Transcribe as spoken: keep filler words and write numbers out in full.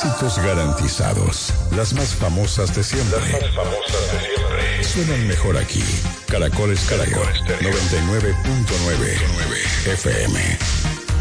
Éxitos garantizados. Las más famosas de siempre. Las más famosas de siempre. Suenan mejor aquí. Caracol Estéreo. noventa y nueve punto nueve F M.